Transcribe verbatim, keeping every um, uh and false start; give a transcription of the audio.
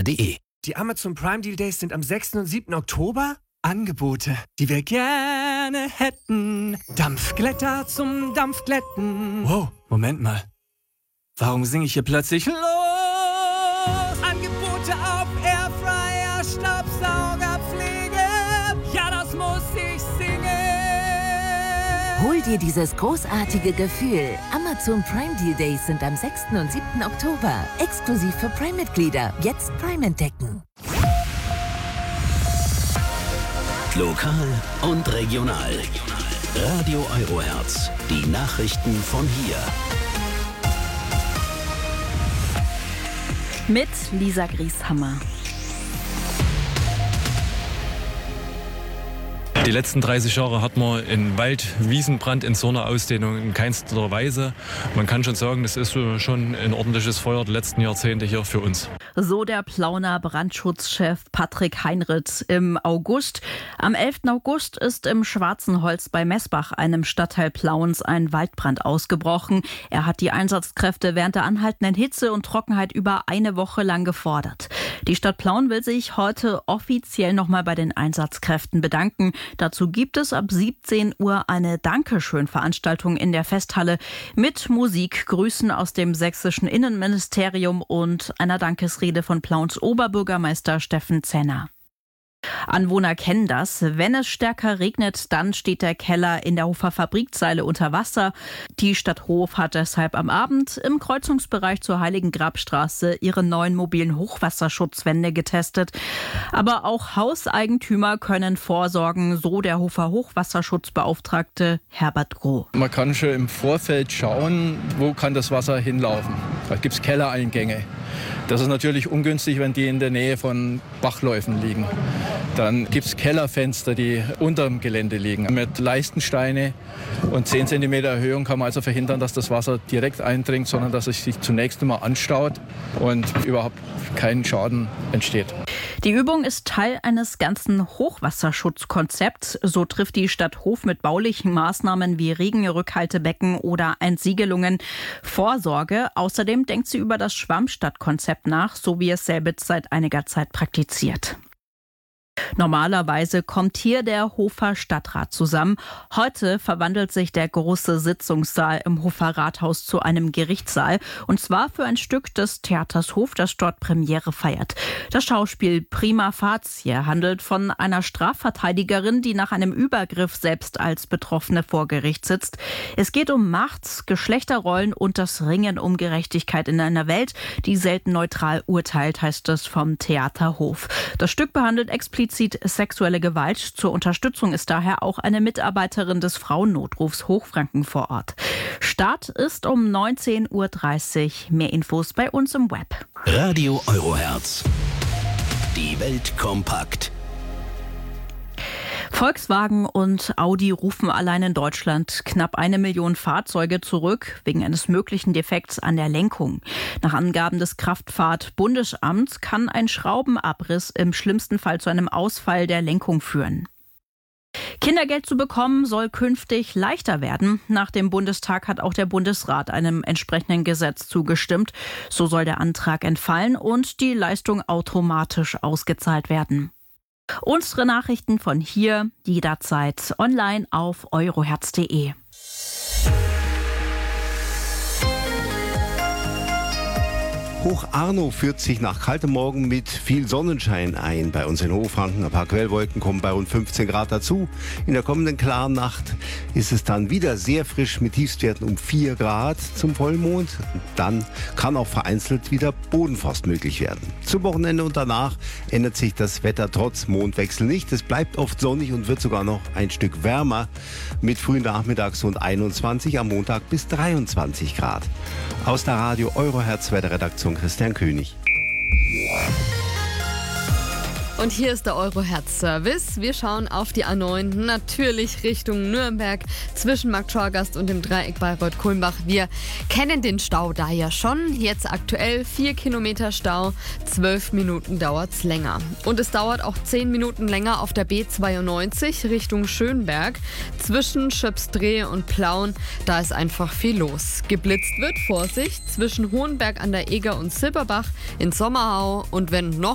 punkt de. Die Amazon Prime Deal Days sind am sechsten und siebten Oktober. Angebote, die wir gerne hätten. Dampfglätter zum Dampfglätten. Wow, Moment mal. Warum singe ich hier plötzlich los? Angebote auf Airfryer, Staubsaugerpflege. Ja, das muss ich singen. Hol dir dieses großartige Gefühl. Amazon Prime Deal Days sind am sechsten und siebten Oktober. Exklusiv für Prime-Mitglieder. Jetzt Prime entdecken. Lokal und regional. Radio Eurohertz. Die Nachrichten von hier. Mit Lisa Grieshammer. Die letzten dreißig Jahre hat man in Wald, Wiesenbrand in so einer Ausdehnung in keinster Weise. Man kann schon sagen, das ist schon ein ordentliches Feuer der letzten Jahrzehnte hier für uns. So der Plauner Brandschutzchef Patrick Heinrith im August. Am elften August ist im Schwarzenholz bei Messbach, einem Stadtteil Plauens, ein Waldbrand ausgebrochen. Er hat die Einsatzkräfte während der anhaltenden Hitze und Trockenheit über eine Woche lang gefordert. Die Stadt Plauen will sich heute offiziell nochmal bei den Einsatzkräften bedanken. Dazu gibt es ab siebzehn Uhr eine Dankeschön-Veranstaltung in der Festhalle mit Musik, Grüßen aus dem sächsischen Innenministerium und einer Dankesrede von Plauens Oberbürgermeister Steffen Zenner. Anwohner kennen das. Wenn es stärker regnet, dann steht der Keller in der Hofer Fabrikzeile unter Wasser. Die Stadt Hof hat deshalb am Abend im Kreuzungsbereich zur Heiligen Grabstraße ihre neuen mobilen Hochwasserschutzwände getestet. Aber auch Hauseigentümer können vorsorgen, so der Hofer Hochwasserschutzbeauftragte Herbert Groh. Man kann schon im Vorfeld schauen, wo kann das Wasser hinlaufen. Da gibt es Kellereingänge. Das ist natürlich ungünstig, wenn die in der Nähe von Bachläufen liegen. Dann gibt es Kellerfenster, die unter dem Gelände liegen. Mit Leistensteine und zehn Zentimeter Erhöhung kann man also verhindern, dass das Wasser direkt eindringt, sondern dass es sich zunächst einmal anstaut und überhaupt kein Schaden entsteht. Die Übung ist Teil eines ganzen Hochwasserschutzkonzepts. So trifft die Stadt Hof mit baulichen Maßnahmen wie Regenrückhaltebecken oder Entsiegelungen Vorsorge. Außerdem denkt sie über das Schwammstadtkonzept nach, so wie es Selbitz seit einiger Zeit praktiziert. Normalerweise kommt hier der Hofer Stadtrat zusammen. Heute verwandelt sich der große Sitzungssaal im Hofer Rathaus zu einem Gerichtssaal. Und zwar für ein Stück des Theaters Hof, das dort Premiere feiert. Das Schauspiel Prima Facie handelt von einer Strafverteidigerin, die nach einem Übergriff selbst als Betroffene vor Gericht sitzt. Es geht um Macht, Geschlechterrollen und das Ringen um Gerechtigkeit in einer Welt, die selten neutral urteilt, heißt es vom Theater Hof. Das Stück behandelt explizit sexuelle Gewalt. Zur Unterstützung ist daher auch eine Mitarbeiterin des Frauennotrufs Hochfranken vor Ort. Start ist um neunzehn Uhr dreißig. Mehr Infos bei uns im Web. Radio Eurohertz. Die Welt kompakt. Volkswagen und Audi rufen allein in Deutschland knapp eine Million Fahrzeuge zurück wegen eines möglichen Defekts an der Lenkung. Nach Angaben des Kraftfahrt-Bundesamts kann ein Schraubenabriss im schlimmsten Fall zu einem Ausfall der Lenkung führen. Kindergeld zu bekommen soll künftig leichter werden. Nach dem Bundestag hat auch der Bundesrat einem entsprechenden Gesetz zugestimmt. So soll der Antrag entfallen und die Leistung automatisch ausgezahlt werden. Unsere Nachrichten von hier jederzeit online auf eurohertz punkt de. Hoch Arno führt sich nach kaltem Morgen mit viel Sonnenschein ein. Bei uns in Hochfranken ein paar Quellwolken kommen bei rund fünfzehn Grad dazu. In der kommenden klaren Nacht ist es dann wieder sehr frisch mit Tiefstwerten um vier Grad zum Vollmond. Dann kann auch vereinzelt wieder Bodenfrost möglich werden. Zum Wochenende und danach ändert sich das Wetter trotz Mondwechsel nicht. Es bleibt oft sonnig und wird sogar noch ein Stück wärmer mit frühen Nachmittags rund einundzwanzig, am Montag bis dreiundzwanzig Grad. Aus der Radio Eurohertz Wetterredaktion Christian König. Und hier ist der Eurohertz-Service. Wir schauen auf die A neun, natürlich Richtung Nürnberg, zwischen Markt Schorgast und dem Dreieck Bayreuth-Kulmbach. Wir kennen den Stau da ja schon. Jetzt aktuell vier Kilometer Stau, zwölf Minuten dauert's länger. Und es dauert auch zehn Minuten länger auf der B zweiundneunzig Richtung Schönberg. Zwischen Schöpsdreh und Plauen, da ist einfach viel los. Geblitzt wird, Vorsicht, zwischen Hohenberg an der Eger und Silberbach in Sommerau. Und wenn noch